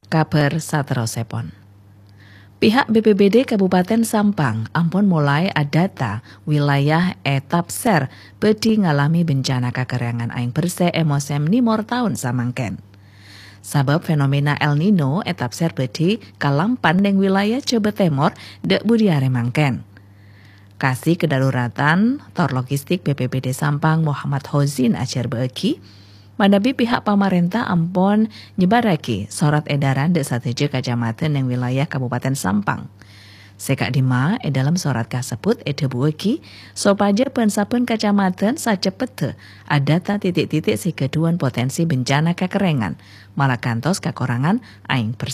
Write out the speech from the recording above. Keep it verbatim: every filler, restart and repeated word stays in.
Kabar saterosipun. Pihak B P B D Kabupaten Sampang ampun mulai adata wilayah etapser bedi ngalami bencana kakerangan aing bersih emosem nimor tahun samangken. Sabab fenomena El Nino etapser bedi kalampan neng wilayah Jawa Timur dek budiare mangken. Kasih kedaruratan tor logistik B P B D Sampang Muhammad Hozin ajar beeki manabi pihak pamarentah ampun nyebarake surat edaran dek sateje kacamatan yang wilayah Kabupaten Sampang. Sekak dima e dalam surat kasebut ede bueki sopaja pensapen kacamatan sacepete adata titik-titik si keduan potensi bencana kekerengan malah kantos kekurangan aing bersih.